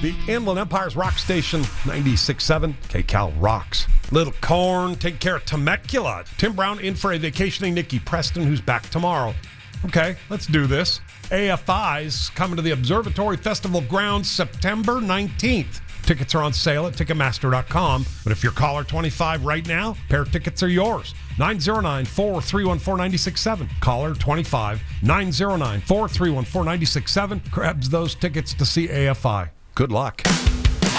The Inland Empire's Rock Station 96.7 KCal rocks. Little Corn, take care of Temecula. Tim Brown in for a vacationing Nikki Preston, who's back tomorrow. Okay, let's do this. AFI's coming to the Observatory Festival grounds September 19th. Tickets are on sale at Ticketmaster.com. But if you're caller 25 right now, pair of tickets are yours. 909-431-4967. Caller 25, 909-431-4967 grabs those tickets to see AFI. Good luck.